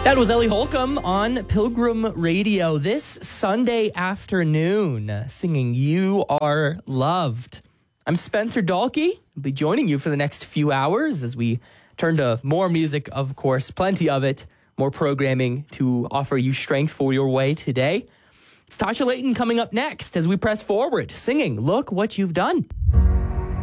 That was Ellie Holcomb on Pilgrim Radio this Sunday afternoon, singing You Are Loved. I'm Spencer Dalkey. I'll be joining you for the next few hours as we turn to more music, of course, plenty of it, more programming to offer you strength for your way today. It's Tasha Layton coming up next as we press forward, singing Look What You've Done.